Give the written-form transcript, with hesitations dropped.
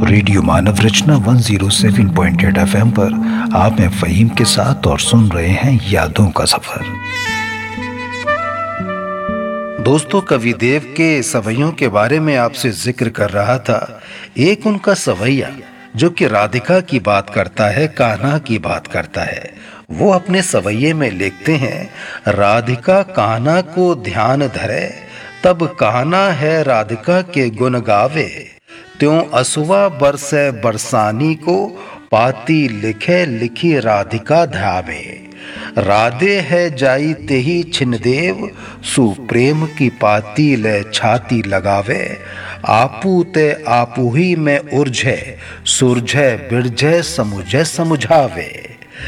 Radio मानव रचना 107.8 FM पर आप हैं फ़हीम के साथ और सुन रहे हैं यादों का सफर। दोस्तों, कविदेव के सवैयों के बारे में आपसे जिक्र कर रहा था। एक उनका सवैया जो कि राधिका की बात करता है, कान्हा की बात करता है। वो अपने सवैये में लिखते हैं, राधिका कान्हा को ध्यान धरे, तब कान्हा है राधिका के गुण गावे। त्यों असुआ बरसे बरसानी को, पाती लिखे लिखी राधिका ध्यावे। राधे है जाई तेही छिनदेव, सुप्रेम की पाती ले छाती लगावे। आपू ते आपू ही में उर्झे, सुरझे बिरझे समुझे समुझावे।